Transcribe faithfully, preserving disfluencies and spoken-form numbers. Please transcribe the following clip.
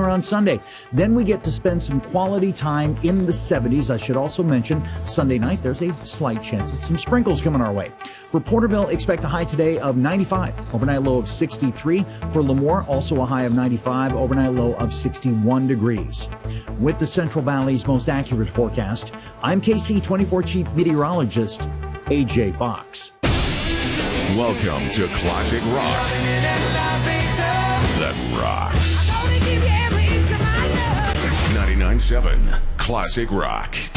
cooler on Sunday. Then we get to spend some quality time in the seventies. I should also mention Sunday night, there's a slight chance of some sprinkles coming our way. For Porterville, expect a high today of ninety-five, overnight low of sixty-three. For Lemoore, also a high of ninety-five, overnight low of sixty-one degrees. With the Central Valley's most accurate forecast, I'm K C twenty-four Chief Meteorologist A J Fox. Welcome to Classic Rock that rocks. ninety-nine point seven Classic Rock.